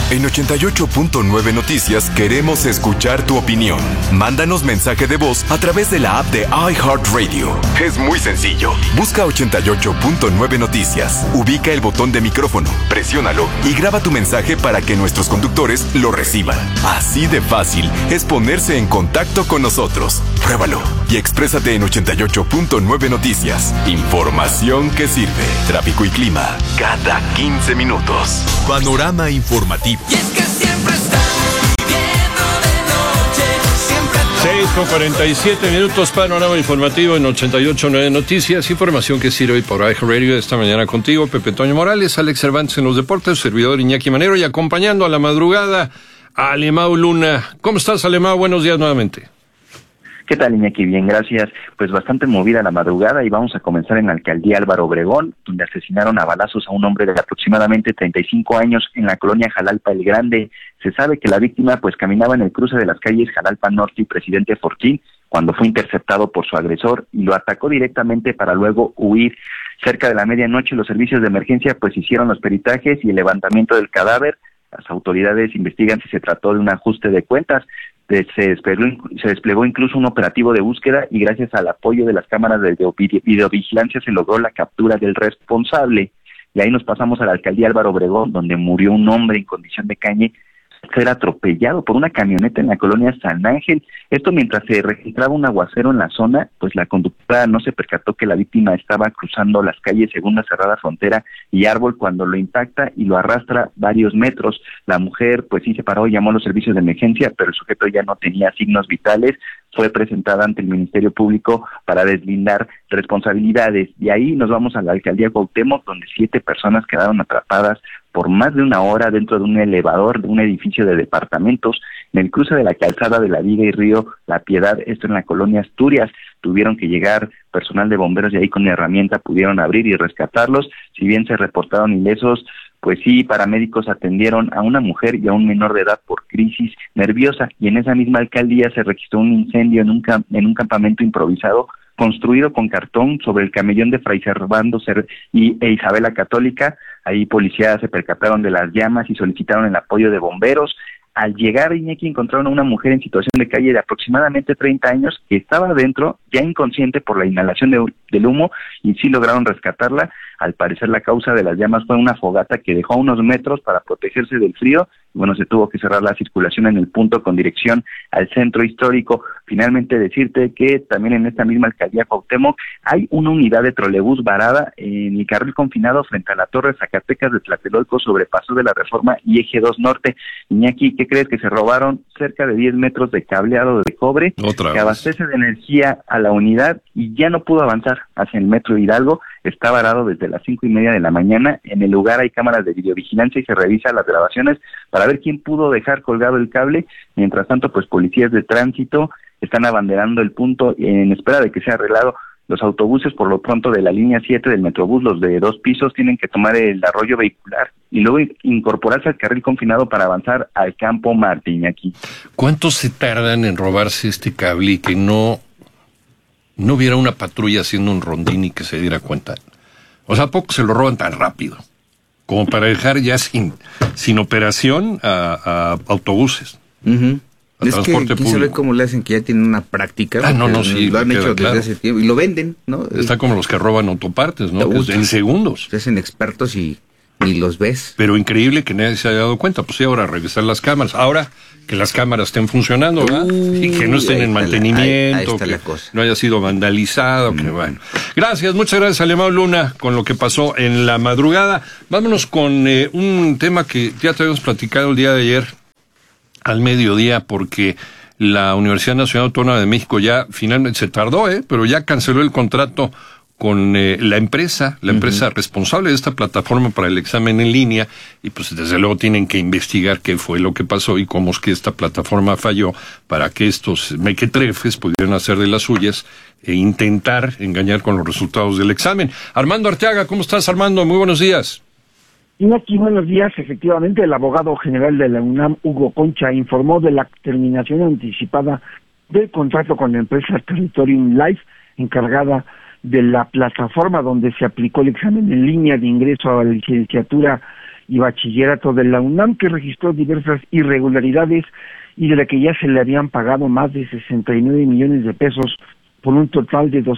En 88.9 Noticias queremos escuchar tu opinión. Mándanos mensaje de voz a través de la app de iHeartRadio. Es muy sencillo. Busca 88.9 Noticias. Ubica el botón de micrófono, presiónalo y graba tu mensaje para que nuestros conductores lo reciban. Así de fácil es ponerse en contacto con nosotros. Pruébalo y exprésate en 88.9 Noticias. Información que sirve. Tráfico y clima cada 15 minutos. Panorama informativo. Y es que siempre estamos viviendo de noche, siempre 6:47, panorama informativo en 88.9 Noticias, información que sirve hoy por iHeartRadio. Esta mañana contigo, Pepe Toño Morales, Alex Cervantes en los deportes, servidor Iñaki Manero, y acompañando a la madrugada a Alemão Luna. ¿Cómo estás, Alemão? Buenos días nuevamente. ¿Qué tal, Iñaki? Bien, gracias. Pues bastante movida la madrugada y vamos a comenzar en la alcaldía Álvaro Obregón, donde asesinaron a balazos a un hombre de aproximadamente 35 años en la colonia Jalalpa el Grande. Se sabe que la víctima pues caminaba en el cruce de las calles Jalalpa Norte y Presidente Fortín cuando fue interceptado por su agresor y lo atacó directamente para luego huir. Cerca de la medianoche los servicios de emergencia pues hicieron los peritajes y el levantamiento del cadáver. Las autoridades investigan si se trató de un ajuste de cuentas. Se desplegó incluso un operativo de búsqueda y gracias al apoyo de las cámaras de videovigilancia se logró la captura del responsable. Y ahí nos pasamos a la alcaldía Álvaro Obregón, donde murió un hombre en condición de calle, ser atropellado por una camioneta en la colonia San Ángel. Esto mientras se registraba un aguacero en la zona, pues la conductora no se percató que la víctima estaba cruzando las calles Segunda Cerrada Frontera y Árbol cuando lo impacta y lo arrastra varios metros. La mujer pues sí se paró y llamó a los servicios de emergencia, pero el sujeto ya no tenía signos vitales. Fue presentada ante el Ministerio Público para deslindar responsabilidades. Y ahí nos vamos a la alcaldía Cuauhtémoc, donde 7 personas quedaron atrapadas por más de una hora dentro de un elevador de un edificio de departamentos en el cruce de la calzada de la Viga y Río La Piedad, esto en la colonia Asturias. Tuvieron que llegar personal de bomberos y ahí con herramienta pudieron abrir y rescatarlos. Si bien se reportaron ilesos, pues sí, paramédicos atendieron a una mujer y a un menor de edad por crisis nerviosa. Y en esa misma alcaldía se registró un incendio en un campamento improvisado construido con cartón sobre el camellón de Fray Servando e Isabel la Católica. Ahí policías se percataron de las llamas y solicitaron el apoyo de bomberos. Al llegar, Iñaki, encontraron a una mujer en situación de calle de aproximadamente 30 años que estaba adentro, ya inconsciente por la inhalación del humo, y sí lograron rescatarla. Al parecer la causa de las llamas fue una fogata que dejó a unos metros para protegerse del frío. Bueno, se tuvo que cerrar la circulación en el punto con dirección al centro histórico. Finalmente decirte que también en esta misma alcaldía Cuauhtémoc hay una unidad de trolebús varada en el carril confinado frente a la Torre Zacatecas de Tlatelolco sobre Paso de la Reforma y Eje 2 Norte. Iñaki, ¿qué crees? Que se robaron cerca de 10 metros de cableado de cobre que abastece de energía a la unidad y ya no pudo avanzar hacia el metro Hidalgo. Está varado desde las 5:30 de la mañana. En el lugar hay cámaras de videovigilancia y se revisan las grabaciones para ver quién pudo dejar colgado el cable. Mientras tanto, pues policías de tránsito están abanderando el punto en espera de que sea arreglado. Los autobuses, por lo pronto, de la línea 7 del Metrobús, los de 2 pisos, tienen que tomar el arroyo vehicular y luego incorporarse al carril confinado para avanzar al Campo Martín. Aquí. ¿Cuánto se tardan en robarse este cable y que no hubiera una patrulla haciendo un rondín y que se diera cuenta? O sea, ¿a poco se lo roban tan rápido como para dejar ya sin operación a autobuses? Uh-huh. Es que transporte quién sabe cómo le hacen, que ya tienen una práctica. Sí, lo han hecho claro. desde hace tiempo y lo venden, ¿no? Está como los que roban autopartes, ¿no? En segundos. Se hacen expertos y los ves. Pero increíble que nadie se haya dado cuenta. Pues sí, ahora revisar las cámaras. Ahora que las cámaras estén funcionando, ¿verdad? Y que no estén en mantenimiento, ahí está que la cosa. no haya sido vandalizado, que bueno. Gracias, muchas gracias, Alemão Luna, con lo que pasó en la madrugada. Vámonos con un tema que ya te habíamos platicado el día de ayer al mediodía, porque la Universidad Nacional Autónoma de México ya finalmente se tardó, pero ya canceló el contrato con la empresa responsable de esta plataforma para el examen en línea, y pues desde luego tienen que investigar qué fue lo que pasó y cómo es que esta plataforma falló para que estos mequetrefes pudieran hacer de las suyas e intentar engañar con los resultados del examen. Armando Arteaga, ¿cómo estás, Armando? Muy buenos días. Iñaki, buenos días. Efectivamente, el abogado general de la UNAM, Hugo Concha, informó de la terminación anticipada del contrato con la empresa Territorium Life, encargada de la plataforma donde se aplicó el examen en línea de ingreso a la licenciatura y Bachillerato de la UNAM, que registró diversas irregularidades y de la que ya se le habían pagado más de 69 millones de pesos por un total de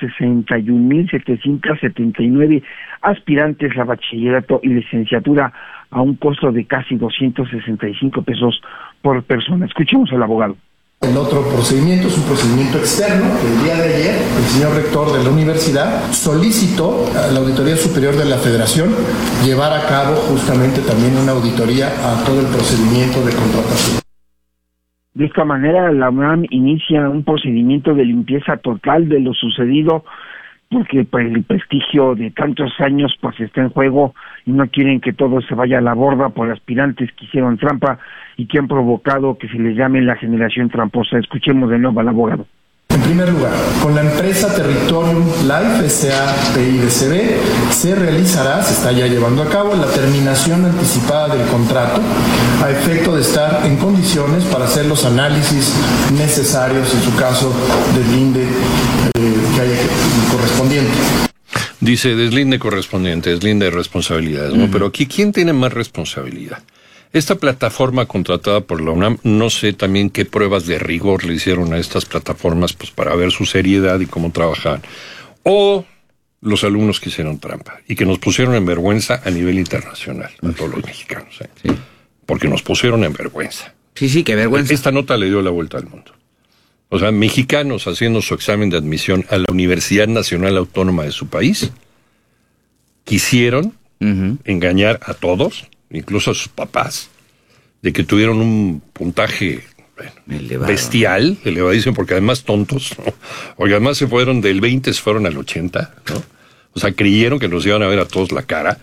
261,779 aspirantes a bachillerato y licenciatura a un costo de casi 265 pesos por persona. Escuchemos al abogado. El otro procedimiento es un procedimiento externo. El día de ayer, el señor rector de la universidad solicitó a la Auditoría Superior de la Federación llevar a cabo justamente también una auditoría a todo el procedimiento de contratación. De esta manera, la UNAM inicia un procedimiento de limpieza total de lo sucedido, porque pues el prestigio de tantos años pues está en juego y no quieren que todo se vaya a la borda por aspirantes que hicieron trampa y que han provocado que se les llame la generación tramposa. Escuchemos de nuevo al abogado. En primer lugar, con la empresa Territorium Life S.A.P.I.D.C.B. se está ya llevando a cabo la terminación anticipada del contrato a efecto de estar en condiciones para hacer los análisis necesarios, en su caso, deslinde que haya correspondiente. Dice deslinde correspondiente, deslinde de responsabilidades, ¿no? Pero aquí, ¿quién tiene más responsabilidad? Esta plataforma contratada por la UNAM, no sé también qué pruebas de rigor le hicieron a estas plataformas pues para ver su seriedad y cómo trabajaban. O los alumnos que hicieron trampa y que nos pusieron en vergüenza a nivel internacional, a todos los mexicanos. Sí. Porque nos pusieron en vergüenza. Sí, qué vergüenza. Esta nota le dio la vuelta al mundo. O sea, mexicanos haciendo su examen de admisión a la Universidad Nacional Autónoma de su país quisieron engañar a todos, incluso a sus papás, de que tuvieron un puntaje bestial, elevadísimo, porque además tontos, ¿no? Porque además se fueron del 20, se fueron al 80, ¿no? O sea, creyeron que nos iban a ver a todos la cara,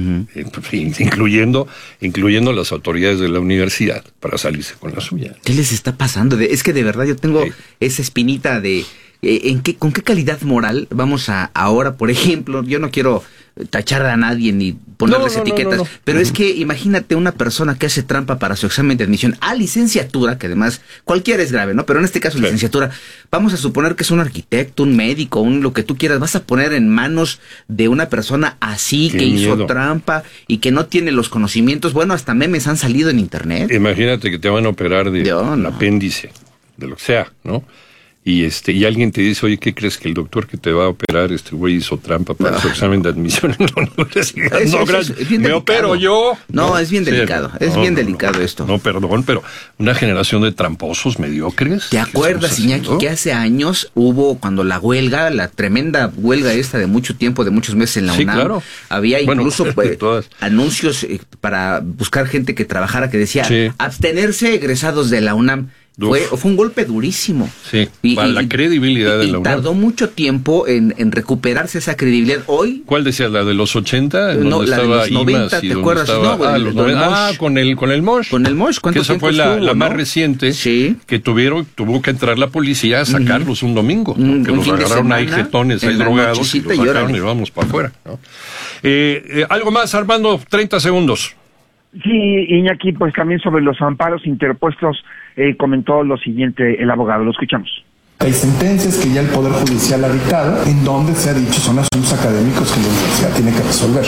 incluyendo las autoridades de la universidad, para salirse con la suya. ¿Qué les está pasando? Es que de verdad yo tengo esa espinita de... ¿Con qué calidad moral vamos a ahora, por ejemplo, yo no quiero tachar a nadie ni ponerles etiquetas, pero es que imagínate una persona que hace trampa para su examen de admisión a licenciatura, que además cualquiera es grave, ¿no? Pero en este caso licenciatura, vamos a suponer que es un arquitecto, un médico, lo que tú quieras, vas a poner en manos de una persona así que hizo trampa y que no tiene los conocimientos. Bueno, hasta memes han salido en internet. Imagínate que te van a operar del apéndice, de lo que sea, ¿no? Y alguien te dice, oye, ¿qué crees? Que el doctor que te va a operar, güey hizo trampa para su examen de admisión en la universidad. ¿Me opero yo? No, es bien delicado. Es bien delicado esto. No, perdón, pero una generación de tramposos mediocres. ¿Te acuerdas, Iñaki, que hace años hubo, cuando la huelga, la tremenda huelga esta de mucho tiempo, de muchos meses en la UNAM? Claro. Había incluso anuncios para buscar gente que trabajara que decía, abstenerse egresados de la UNAM. Fue un golpe durísimo. Sí, para la credibilidad de la UNAM. Tardó mucho tiempo en recuperarse esa credibilidad. Hoy... ¿Cuál decías? ¿La de los 80? No, la de los 90, ¿te acuerdas? Los 90. Con el MOSH. Con el MOSH, ¿cuánto tiempo fue la más reciente que tuvo que entrar la policía a sacarlos un domingo, ¿no? Que los agarraron ahí jetones, ahí drogados, y los sacaron y vamos para afuera, ¿no? Algo más, Armando, 30 segundos. Sí, Iñaki, pues también sobre los amparos interpuestos comentó lo siguiente el abogado, lo escuchamos. Hay sentencias que ya el Poder Judicial ha dictado, en donde se ha dicho son asuntos académicos que la universidad tiene que resolver.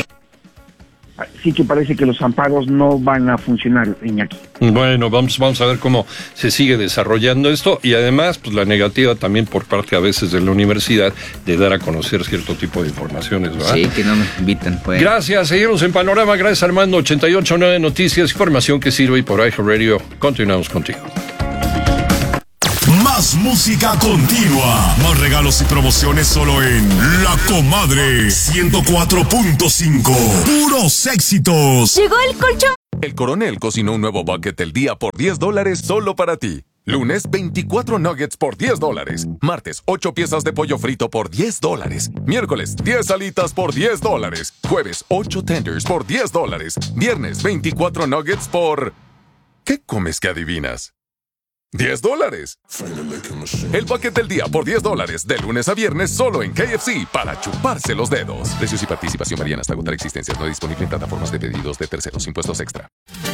Sí que parece que los amparos no van a funcionar, Iñaki. Bueno, vamos a ver cómo se sigue desarrollando esto y además pues la negativa también por parte a veces de la universidad de dar a conocer cierto tipo de informaciones, ¿verdad? Sí, que no nos invitan. Pues. Gracias, seguimos en Panorama. Gracias, Armando. 88.9 Noticias, información que sirve y por iHeartRadio. Continuamos contigo. Más música continua. Más regalos y promociones solo en La Comadre 104.5. Puros éxitos. Llegó el colchón. El Coronel cocinó un nuevo bucket del día por $10 solo para ti. Lunes, 24 nuggets por $10. Martes, 8 piezas de pollo frito por $10. Miércoles, 10 alitas por $10. Jueves, 8 tenders por $10. Viernes, 24 nuggets por... ¿Qué comes que adivinas? $10. El bucket del día por $10, de lunes a viernes solo en KFC para chuparse los dedos. Precios y participación varían hasta agotar existencias. No disponible en plataformas de pedidos de terceros. Impuestos extra.